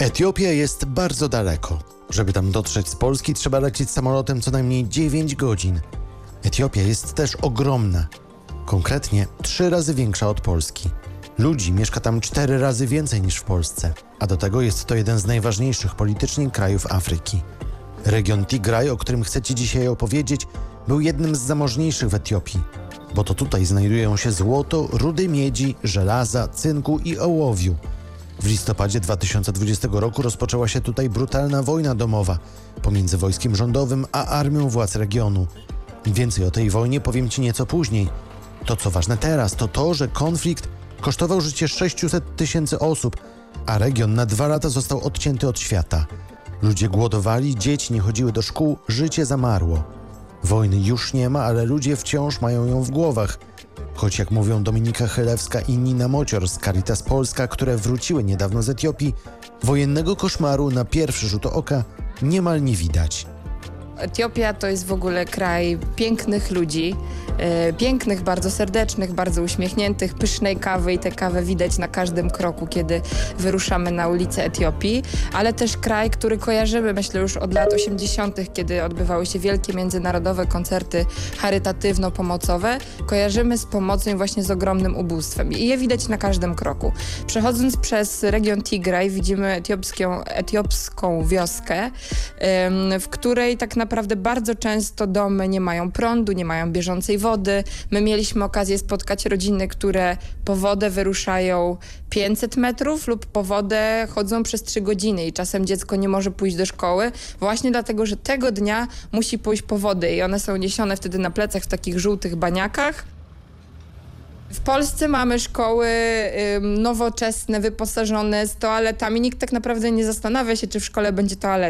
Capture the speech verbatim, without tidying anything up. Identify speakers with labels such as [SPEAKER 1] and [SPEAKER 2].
[SPEAKER 1] Etiopia jest bardzo daleko. Żeby tam dotrzeć z Polski, trzeba lecieć samolotem co najmniej dziewięć godzin. Etiopia jest też ogromna. Konkretnie trzy razy większa od Polski. Ludzi mieszka tam cztery razy więcej niż w Polsce, a do tego jest to jeden z najważniejszych politycznie krajów Afryki. Region Tigraj, o którym chcę Ci dzisiaj opowiedzieć, był jednym z zamożniejszych w Etiopii, bo to tutaj znajdują się złoto, rudy miedzi, żelaza, cynku i ołowiu. W listopadzie dwa tysiące dwudziestego roku rozpoczęła się tutaj brutalna wojna domowa pomiędzy wojskiem rządowym a armią władz regionu. Więcej o tej wojnie powiem Ci nieco później. To, co ważne teraz, to to, że konflikt kosztował życie sześciuset tysięcy osób, a region na dwa lata został odcięty od świata. Ludzie głodowali, dzieci nie chodziły do szkół, życie zamarło. Wojny już nie ma, ale ludzie wciąż mają ją w głowach. Choć jak mówią Dominika Chylewska i Nina Mocior z Caritas Polska, które wróciły niedawno z Etiopii, wojennego koszmaru na pierwszy rzut oka niemal nie widać.
[SPEAKER 2] Etiopia to jest w ogóle kraj pięknych ludzi, e, pięknych, bardzo serdecznych, bardzo uśmiechniętych, pysznej kawy i tę kawę widać na każdym kroku, kiedy wyruszamy na ulicę Etiopii, ale też kraj, który kojarzymy, myślę, już od lat osiemdziesiątych, kiedy odbywały się wielkie międzynarodowe koncerty charytatywno-pomocowe, kojarzymy z pomocą i właśnie z ogromnym ubóstwem i je widać na każdym kroku. Przechodząc przez region Tigraj widzimy etiopską, etiopską wioskę, em, w której tak naprawdę Naprawdę bardzo często domy nie mają prądu, nie mają bieżącej wody. My mieliśmy okazję spotkać rodziny, które po wodę wyruszają pięćset metrów lub po wodę chodzą przez trzy godziny i czasem dziecko nie może pójść do szkoły właśnie dlatego, że tego dnia musi pójść po wodę i one są niesione wtedy na plecach w takich żółtych baniakach. W Polsce mamy szkoły ym, nowoczesne, wyposażone z toaletami. Nikt tak naprawdę nie zastanawia się, czy w szkole będzie toaleta.